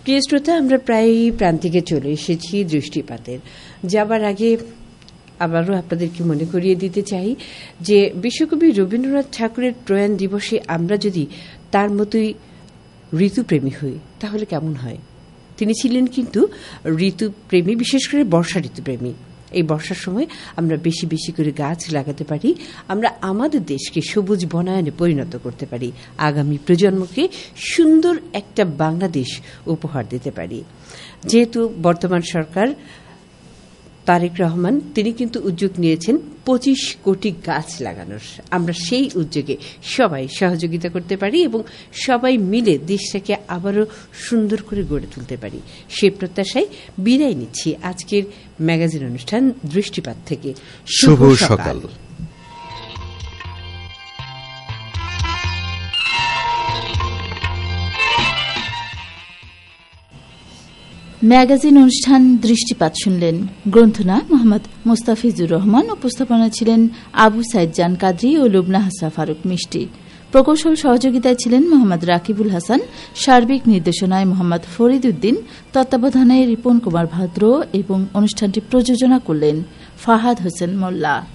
প্রিয় শ্রোতা, আমরা প্রায় প্রান্তিকে চলে এসেছি দৃষ্টিপাতের। যাবার আগে আবারও আপনাদেরকে মনে করিয়ে দিতে চাই যে বিশ্বকবি রবীন্দ্রনাথ ঠাকুরের প্রয়াণ দিবসে আমরা যদি তার মতোই ঋতুপ্রেমী হই তাহলে কেমন হয়। তিনি ছিলেন কিন্তু ঋতুপ্রেমী, বিশেষ করে বর্ষা ঋতুপ্রেমী। এই বর্ষার সময় আমরা বেশি বেশি করে গাছ লাগাতে পারি, আমরা আমাদের দেশকে সবুজ বনায়নে পরিণত করতে পারি, আগামী প্রজন্মকে সুন্দর একটা বাংলাদেশ উপহার দিতে পারি। যেহেতু বর্তমান সরকার তারেক রহমান তিনি কিন্তু উদ্যোগ নিয়েছেন 25 কোটি গাছ লাগানোর, আমরা সেই উদ্যোগে সবাই সহযোগিতা করতে পারি এবং সবাই মিলে দেশটাকে আবারও সুন্দর করে গড়ে তুলতে পারি। সেই প্রত্যাশায় বিদায় নিচ্ছি আজকের ম্যাগাজিন অনুষ্ঠান দৃষ্টিপাত থেকে। শুভ সকাল। ম্যাগাজিন অনুষ্ঠান দৃষ্টিপাত শুনলেন। গ্রন্থনা মোহাম্মদ মোস্তাফিজুর রহমান, উপস্থাপনা ছিলেন আবু সাইদ জান কাদরি ও লুবনা হাসা ফারুক মিষ্টি। প্রকৌশল সহযোগিতায় ছিলেন মোহাম্মদ রাকিবুল হাসান, সার্বিক নির্দেশনায় মোহাম্মদ ফরিদ উদ্দিন, তত্ত্বাবধানে রিপন কুমার ভাদ্র এবং অনুষ্ঠানটি প্রযোজনা করলেন ফাহাদ হোসেন মোল্লা।